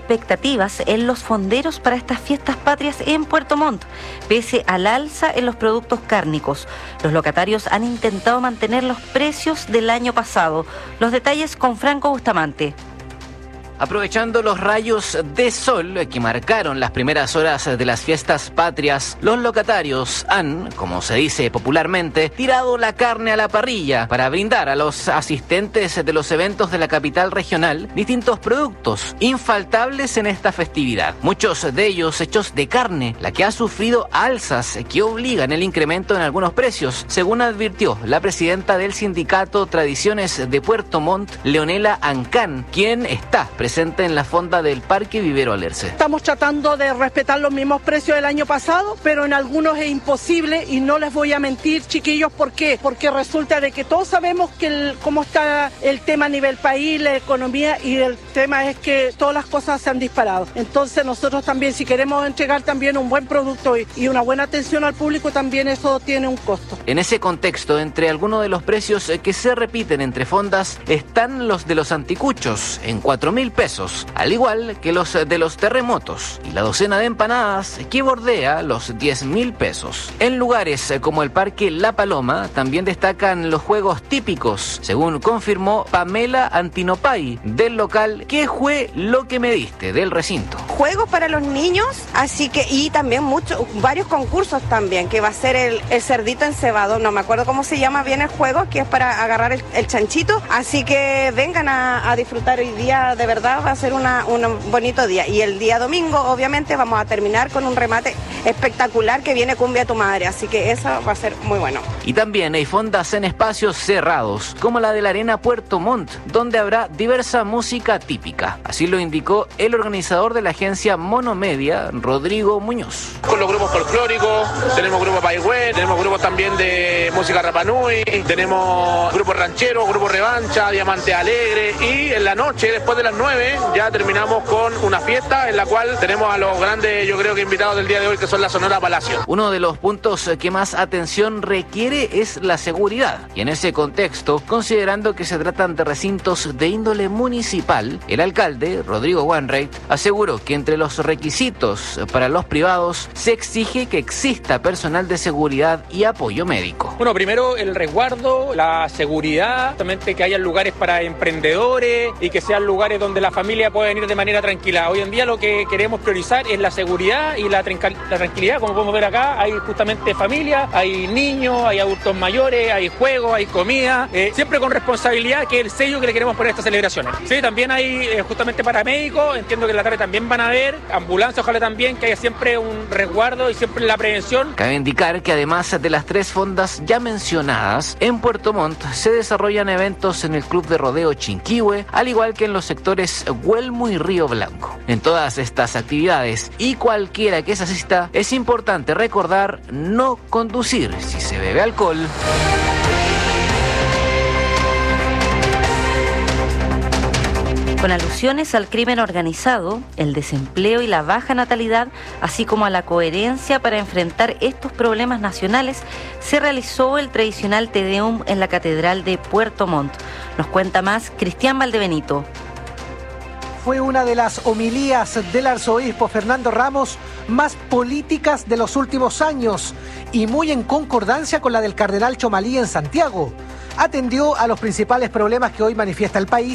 expectativas en los fonderos para estas fiestas patrias en Puerto Montt, pese al alza en los productos cárnicos. Los locatarios han intentado mantener los precios del año pasado. Los detalles con Franco Bustamante. Aprovechando los rayos de sol que marcaron las primeras horas de las fiestas patrias, los locatarios han, como se dice popularmente, tirado la carne a la parrilla para brindar a los asistentes de los eventos de la capital regional distintos productos infaltables en esta festividad. Muchos de ellos hechos de carne, la que ha sufrido alzas que obligan el incremento en algunos precios, según advirtió la presidenta del sindicato Tradiciones de Puerto Montt, Leonela Ancán, quien está presente en la fonda del Parque Vivero Alerce. Estamos tratando de respetar los mismos precios del año pasado, pero en algunos es imposible y no les voy a mentir, chiquillos, ¿por qué? Porque resulta de que todos sabemos que cómo está el tema a nivel país, la economía, y el tema es que todas las cosas se han disparado. Entonces nosotros también, si queremos entregar también un buen producto y una buena atención al público, también eso tiene un costo. En ese contexto, entre algunos de los precios que se repiten entre fondas están los de los anticuchos en 4.000 pesos, al igual que los de los terremotos y la docena de empanadas que bordea los 10.000 pesos. En lugares como el Parque La Paloma también destacan los juegos típicos, según confirmó Pamela Antinopay del local ¿Qué fue lo que me diste? Del recinto. Juegos para los niños, así que, y también varios concursos también, que va a ser el cerdito encebado, no me acuerdo cómo se llama bien el juego, que es para agarrar el chanchito, así que vengan a disfrutar hoy día, de verdad va a ser un bonito día. Y el día domingo, obviamente, vamos a terminar con un remate espectacular que viene Cumbia tu Madre, así que eso va a ser muy bueno. Y también hay fondas en espacios cerrados, como la de la Arena Puerto Montt, donde habrá diversa música típica. Así lo indicó el organizador de la agencia Monomedia, Rodrigo Muñoz. Con los grupos folclóricos, tenemos grupos paigüe, tenemos grupos también de música Rapanui, tenemos grupos rancheros, grupos revancha, Diamante Alegre, y en la noche, después de las 9, ya terminamos con una fiesta en la cual tenemos a los grandes, yo creo que invitados del día de hoy, que son la Sonora Palacio. Uno de los puntos que más atención requiere es la seguridad. Y en ese contexto, considerando que se tratan de recintos de índole municipal, el alcalde, Rodrigo Wanreich, aseguró que entre los requisitos para los privados se exige que exista personal de seguridad y apoyo médico. Bueno, primero el resguardo, la seguridad, justamente que haya lugares para emprendedores y que sean lugares donde la familia pueda venir de manera tranquila. Hoy en día lo que queremos priorizar es la seguridad y la tranquilidad. Como podemos ver acá, hay justamente familia, hay niños, hay adultos mayores, hay juegos, hay comida, siempre con responsabilidad, que es el sello que le queremos poner a estas celebraciones. Sí, también hay justamente paramédicos, entiendo que en la tarde también van a haber ambulancias, ojalá también que haya siempre un resguardo y siempre la prevención. Cabe indicar que además de las 3 fondas ya mencionadas, en Puerto Montt se desarrollan eventos en el Club de Rodeo Chinquihue, al igual que en los sectores Huelmo y Río Blanco. En todas estas actividades y cualquiera que se asista, es importante recordar no conducir si se bebe alcohol. Con alusiones al crimen organizado, el desempleo y la baja natalidad, así como a la coherencia para enfrentar estos problemas nacionales, se realizó el tradicional Te Deum en la Catedral de Puerto Montt. Nos cuenta más Cristian Valdebenito. Fue una de las homilías del arzobispo Fernando Ramos más políticas de los últimos años y muy en concordancia con la del cardenal Chomalí en Santiago. Atendió a los principales problemas que hoy manifiesta el país